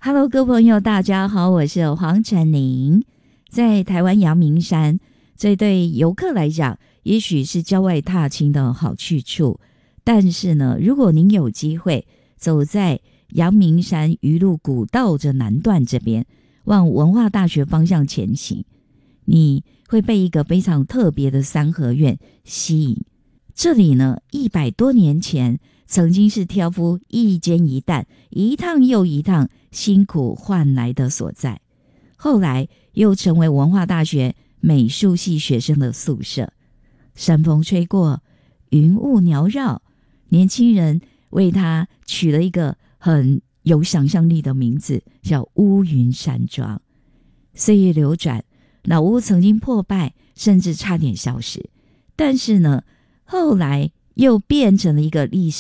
Hello， 各位朋友，大家好，我是黄晨玲。在台湾阳明山，这对游客来讲，也许是郊外踏青的好去处。但是呢，如果您有机会走在阳明山鱼路古道这南段这边，往文化大学方向前行，你会被一个非常特别的三合院吸引。这里呢，100多年前曾经是挑夫一煎一担，一趟又一趟辛苦换来的所在，后来又成为文化大学美术系学生的宿舍。山风吹过，云雾缭绕，年轻人为它取了一个很有想象力的名字，叫乌云山庄。岁月流转，老屋曾经破败，甚至差点消失，但是呢，后来又变成了一个历史